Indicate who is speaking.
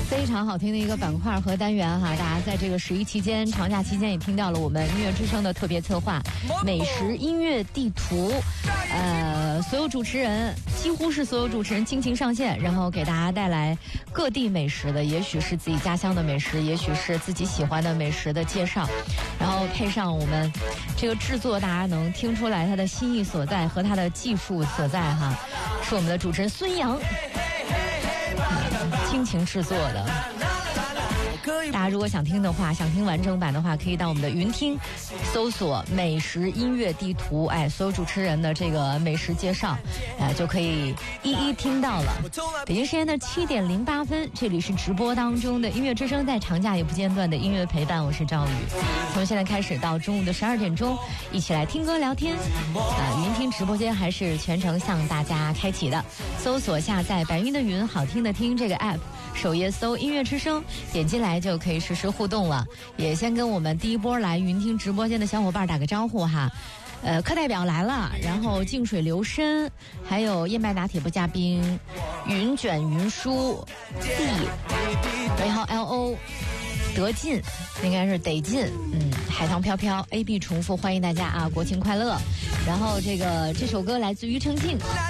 Speaker 1: 非常好听的一个板块和单元哈，大家在这个11期间、长假期间也听到了我们音乐之声的特别策划《美食音乐地图》。所有主持人几乎是所有主持人倾情上线，然后给大家带来各地美食的，也许是自己家乡的美食，也许是自己喜欢的美食的介绍，然后配上我们这个制作，大家能听出来它的心意所在和它的技术所在哈，是我们的主持人孙杨倾情制作的。大家如果想听的话，想听完整版的话，可以到我们的云听搜索美食音乐地图，所有主持人的这个美食介绍，就可以一一听到了。北京时间的7点08分，这里是直播当中的音乐之声，在长假也不间断的音乐陪伴，我是赵宇。从现在开始到中午的12点钟，一起来听歌聊天。云听直播间还是全程向大家开启的，搜索下载白云的云，好听的听这个 app。首页搜音乐之声，点进来就可以实时互动了。也先跟我们第一波来云听直播间的小伙伴打个招呼哈。课代表来了，然后静水流深，还有燕麦拿铁不加冰，云卷云舒 D 尾号 LO 得劲，应该是得劲，海棠飘飘 AB 重复，欢迎大家啊，国庆快乐。然后这首歌来自于陈静。